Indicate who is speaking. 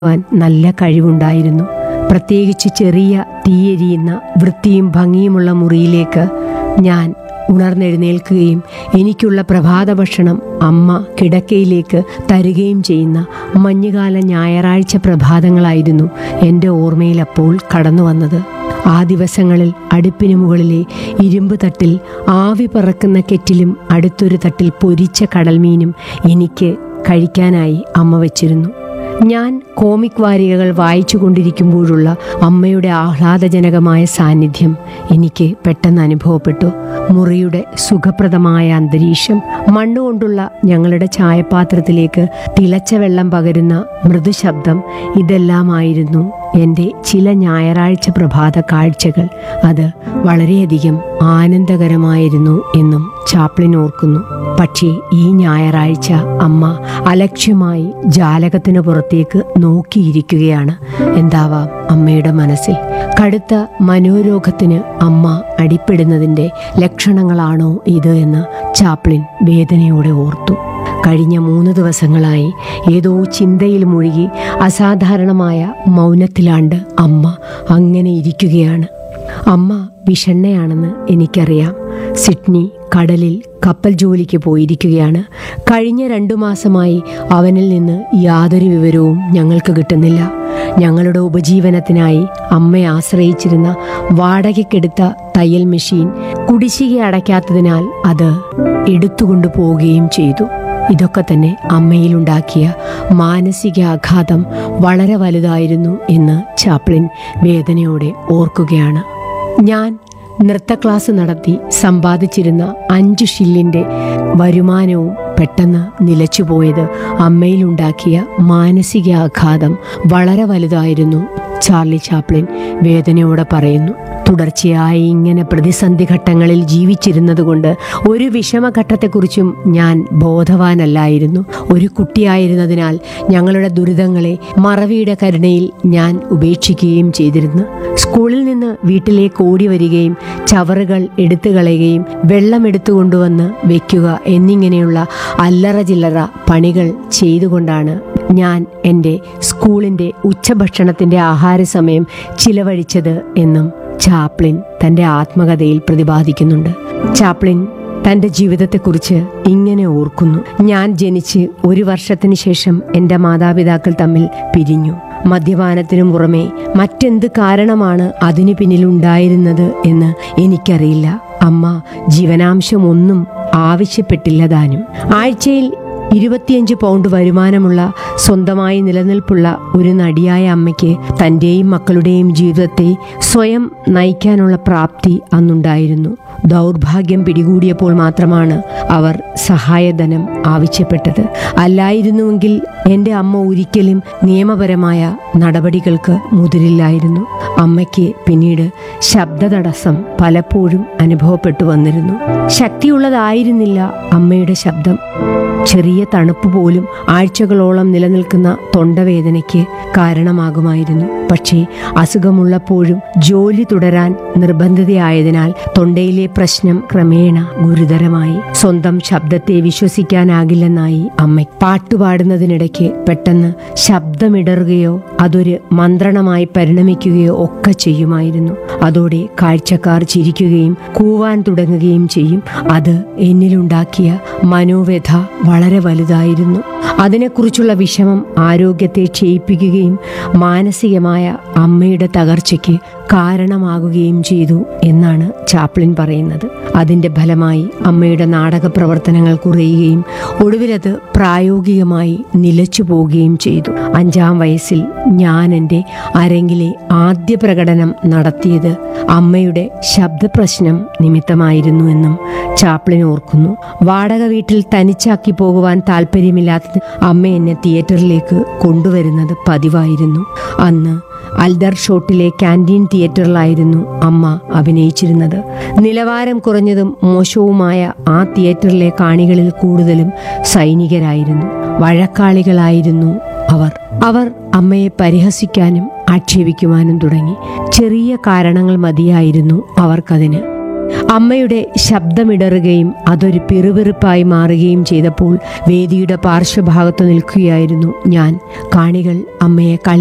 Speaker 1: നല്ല കഴിവുണ്ടായിരുന്നു. പ്രത്യേകിച്ച് ചെറിയ തീയെരിയുന്ന വൃത്തിയും ഭംഗിയുമുള്ള മുറിയിലേക്ക് ഞാൻ ഉണർന്നെഴുന്നേൽക്കുകയും എനിക്കുള്ള പ്രഭാത ഭക്ഷണം അമ്മ കിടക്കയിലേക്ക് തരുകയും ചെയ്യുന്ന മഞ്ഞുകാല ഞായറാഴ്ച പ്രഭാതങ്ങളായിരുന്നു എൻ്റെ ഓർമ്മയിലപ്പോൾ കടന്നു വന്നത്. ആ ദിവസങ്ങളിൽ അടുപ്പിന് മുകളിലെ ഇരുമ്പ് തട്ടിൽ ആവി പറക്കുന്ന കെറ്റിലും അടുത്തൊരു തട്ടിൽ പൊരിച്ച കടൽമീനും എനിക്ക് കഴിക്കാനായി അമ്മ വച്ചിരുന്നു. ഞാൻ കോമിക് വാരികകൾ വായിച്ചു കൊണ്ടിരിക്കുമ്പോഴുള്ള അമ്മയുടെ ആഹ്ലാദജനകമായ സാന്നിധ്യം എനിക്ക് പെട്ടെന്ന് അനുഭവപ്പെട്ടു. മുറിയുടെ സുഖപ്രദമായ അന്തരീക്ഷം, മണ്ണുകൊണ്ടുള്ള ഞങ്ങളുടെ ചായപാത്രത്തിലേക്ക് തിളച്ച വെള്ളം പകരുന്ന മൃദുശബ്ദം, ഇതെല്ലാമായിരുന്നു എൻ്റെ ചില ഞായറാഴ്ച പ്രഭാത കാഴ്ചകൾ. അത് വളരെയധികം ആനന്ദകരമായിരുന്നു എന്നും ചാപ്ലിൻ ഓർക്കുന്നു. പക്ഷേ ഈ ഞായറാഴ്ച അമ്മ അലക്ഷ്യമായി ജാലകത്തിന് പുറത്തേക്ക് നോക്കിയിരിക്കുകയാണ്. എന്താവാം അമ്മയുടെ മനസ്സിൽ? കടുത്ത മനോരോഗത്തിന് അമ്മ അടിപ്പെടുന്നതിൻ്റെ ലക്ഷണങ്ങളാണോ ഇത് എന്ന് ചാപ്ലിൻ വേദനയോടെ ഓർത്തു. കഴിഞ്ഞ 3 ദിവസങ്ങളായി ഏതോ ചിന്തയിൽ മുഴുകി അസാധാരണമായ മൗനത്തിലാണ്ട് അമ്മ അങ്ങനെ ഇരിക്കുകയാണ്. അമ്മ വിഷണ്ണയാണെന്ന് എനിക്കറിയാം. സിഡ്നി കടലിൽ കപ്പൽ ജോലിക്ക് പോയിരിക്കുകയാണ്. കഴിഞ്ഞ 2 മാസമായി അവനിൽ നിന്ന് യാതൊരു വിവരവും ഞങ്ങൾക്ക് കിട്ടുന്നില്ല. ഞങ്ങളുടെ ഉപജീവനത്തിനായി അമ്മയെ ആശ്രയിച്ചിരുന്ന വാടകയ്ക്കെടുത്ത തയ്യൽ മെഷീൻ കുടിശ്ശിക അടയ്ക്കാത്തതിനാൽ അത് എടുത്തുകൊണ്ടു പോവുകയും ചെയ്തു. ഇതൊക്കെ തന്നെ അമ്മയിലുണ്ടാക്കിയ മാനസികാഘാതം വളരെ വലുതായിരുന്നു എന്ന് ചാപ്ലിൻ വേദനയോടെ ഓർക്കുകയാണ്. ഞാൻ നൃത്ത ക്ലാസ് നടത്തി സമ്പാദിച്ചിരുന്ന 5 ഷില്ലിൻ്റെ വരുമാനവും പെട്ടെന്ന് നിലച്ചുപോയത് അമ്മയിലുണ്ടാക്കിയ മാനസികാഘാതം വളരെ വലുതായിരുന്നു, ചാർലി ചാപ്ലിൻ വേദനയോടെ പറയുന്നു. തുടർച്ചയായി ഇങ്ങനെ പ്രതിസന്ധി ഘട്ടങ്ങളിൽ ജീവിച്ചിരുന്നതുകൊണ്ട് ഒരു വിഷമഘട്ടത്തെക്കുറിച്ചും ഞാൻ ബോധവാനല്ലായിരുന്നു. ഒരു കുട്ടിയായിരുന്നതിനാൽ ഞങ്ങളുടെ ദുരിതങ്ങളെ മറവിയുടെ കരുണയിൽ ഞാൻ ഉപേക്ഷിക്കുകയും ചെയ്തിരുന്നു. സ്കൂളിൽ നിന്ന് വീട്ടിലേക്ക് ഓടി വരികയും ചവറുകൾ എടുത്തു കളയുകയും വെള്ളം എടുത്തുകൊണ്ടുവന്ന് വെക്കുക എന്നിങ്ങനെയുള്ള അല്ലറ ചില്ലറ പണികൾ ചെയ്തുകൊണ്ടാണ് ഞാൻ എൻ്റെ സ്കൂളിൻ്റെ ഉച്ചഭക്ഷണത്തിൻ്റെ ആഹാരസമയം ചിലവഴിച്ചത് എന്നും ചാപ്ലിൻ തൻ്റെ ആത്മകഥയിൽ പ്രതിപാദിക്കുന്നുണ്ട്. ചാപ്ലിൻ തൻ്റെ ജീവിതത്തെക്കുറിച്ച് ഇങ്ങനെ ഓർക്കുന്നു. ഞാൻ ജനിച്ച് 1 വർഷത്തിന് ശേഷം എൻ്റെ മാതാപിതാക്കൾ തമ്മിൽ പിരിഞ്ഞു. മദ്യപാനത്തിനു പുറമെ മറ്റെന്ത് കാരണമാണ് അതിനു പിന്നിലുണ്ടായിരുന്നത് എന്ന് എനിക്കറിയില്ല. അമ്മ ജീവനാംശമൊന്നും ആവശ്യപ്പെട്ടില്ല താനും. ആഴ്ചയിൽ 25 പൗണ്ട് വരുമാനമുള്ള സ്വന്തമായി നിലനിൽപ്പുള്ള ഒരു നടിയായ അമ്മയ്ക്ക് തൻ്റെയും മക്കളുടെയും ജീവിതത്തെ സ്വയം നയിക്കാനുള്ള പ്രാപ്തി അന്നുണ്ടായിരുന്നു. ദൗർഭാഗ്യം പിടികൂടിയപ്പോൾ മാത്രമാണ് അവർ സഹായധനം ആവശ്യപ്പെട്ടത്. അല്ലായിരുന്നുവെങ്കിൽ എൻ്റെ അമ്മ ഒരിക്കലും നിയമപരമായ നടപടികൾക്ക് മുതിരില്ലായിരുന്നു. അമ്മയ്ക്ക് പിന്നീട് ശബ്ദതടസ്സം പലപ്പോഴും അനുഭവപ്പെട്ടു വന്നിരുന്നു. ശക്തിയുള്ളതായിരുന്നില്ല അമ്മയുടെ ശബ്ദം. ചെറിയ തണുപ്പ് പോലും ആഴ്ചകളോളം നിലനിൽക്കുന്ന തൊണ്ടവേദനയ്ക്ക് കാരണമാകുമായിരുന്നു. പക്ഷേ അസുഖമുള്ളപ്പോഴും ജോലി തുടരാൻ നിർബന്ധിതയായതിനാൽ തൊണ്ടയിലെ പ്രശ്നം ക്രമേണ ഗുരുതരമായി. സ്വന്തം ശബ്ദത്തെ വിശ്വസിക്കാനാകില്ലെന്നായി അമ്മ. പാട്ടുപാടുന്നതിനിടയ്ക്ക് പെട്ടെന്ന് ശബ്ദമിടറുകയോ അതൊരു മന്ത്രണമായി പരിണമിക്കുകയോ ഒക്കെ ചെയ്യുമായിരുന്നു. അതോടെ കാഴ്ചക്കാർ ചിരിക്കുകയും കൂവാൻ തുടങ്ങുകയും ചെയ്യും. അത് എന്നിലുണ്ടാക്കിയ മനോവ്യഥ വളരെ വലുതായിരുന്നു. അതിനെക്കുറിച്ചുള്ള വിഷമം ആരോഗ്യത്തെ ക്ഷയിപ്പിക്കുകയും മാനസികമായ അമ്മയുടെ തകർച്ചയ്ക്ക് കാരണമാകുകയും ചെയ്തു എന്നാണ് ചാപ്ലിൻ പറയുന്നത്. അതിൻ്റെ ഫലമായി അമ്മയുടെ നാടക പ്രവർത്തനങ്ങൾ കുറയുകയും ഒടുവിലത് പ്രായോഗികമായി നിലച്ചു പോവുകയും ചെയ്തു. 5-ാം വയസ്സിൽ ഞാൻ എൻ്റെ അരങ്ങിലെ ആദ്യ പ്രകടനം നടത്തിയത് അമ്മയുടെ ശബ്ദപ്രശ്നം നിമിത്തമായിരുന്നു എന്നും ചാപ്ലിൻ ഓർക്കുന്നു. വാടക വീട്ടിൽ തനിച്ചാക്കി പോകുവാൻ താല്പര്യമില്ലാത്തത് അമ്മ എന്നെ തിയേറ്ററിലേക്ക് കൊണ്ടുവരുന്നത് പതിവായിരുന്നു. അന്ന് അൽഡർഷോട്ടിലെ ക്യാൻറ്റീൻ തിയേറ്ററിലായിരുന്നു അമ്മ അഭിനയിച്ചിരുന്നത്. നിലവാരം കുറഞ്ഞതും മോശവുമായ ആ തിയേറ്ററിലെ കാണികളിൽ കൂടുതലും സൈനികരായിരുന്നു. വഴക്കാളികളായിരുന്നു അവർ അമ്മയെ പരിഹസിക്കാനും ആക്ഷേപിക്കുവാനും തുടങ്ങി. ചെറിയ കാരണങ്ങൾ മതിയായിരുന്നു അവർക്കതിന്. അമ്മയുടെ ശബ്ദമിടറുകയും അതൊരു പിറുപിറുപ്പായി മാറുകയും ചെയ്തപ്പോൾ വേദിയുടെ പാർശ്വഭാഗത്ത് നിൽക്കുകയായിരുന്നു ഞാൻ. കാണികൾ അമ്മയെ